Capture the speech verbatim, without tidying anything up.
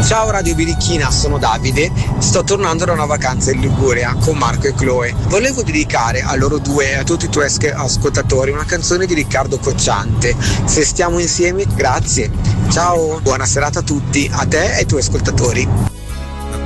Ciao Radio Birichina, sono Davide, sto tornando da una vacanza in Liguria con Marco e Chloe. Volevo dedicare a loro due e a tutti i tuoi ascoltatori una canzone di Riccardo Cocciante. Se stiamo insieme, grazie. Ciao, buona serata a tutti, a te e ai tuoi ascoltatori.